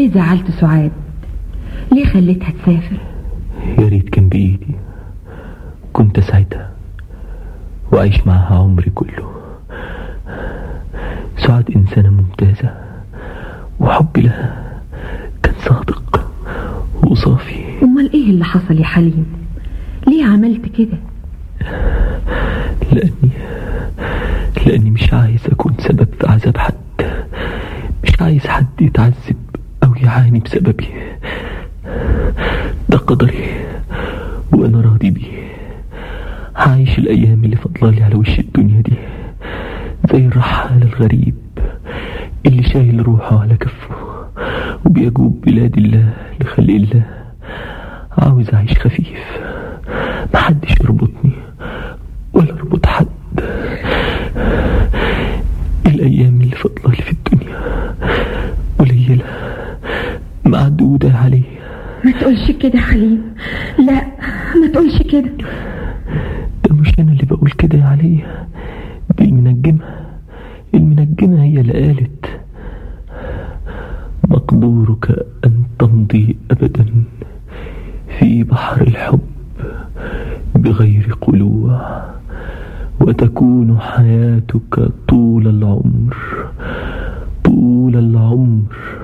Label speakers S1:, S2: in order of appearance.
S1: وليه زعلت سعاد؟ ليه خليتها تسافر؟
S2: يا ريت كان بإيدي، كنت أساعدها وأعيش معها عمري كله. سعاد إنسانة ممتازة، وحبي لها كان صادق وصافي.
S1: أمال إيه اللي حصل يا حليم؟ ليه عملت كده؟
S2: لأني مش عايز أكون سبب في عذاب حد، مش عايز حد يتعذب أو يعاني بسببي. ده قدري وأنا راضي بيه. هعيش الأيام اللي فضلالي على وش الدنيا دي زي الرحال الغريب اللي شايل روحه على كفه وبيجوب بلاد الله لخلق الله. عاوز أعيش خفيف، محدش يربطني ولا اربط حد. الأيام اللي فضلالي في الدنيا قليلة معدودة علي.
S1: ما تقولش كده يا حليم، لا ما تقولش كده.
S2: ده مش أنا اللي بقول كده يا علي، دي المنجمة هي اللي قالت: مقدورك أن تمضي أبدا في بحر الحب بغير قلوع، وتكون حياتك طول العمر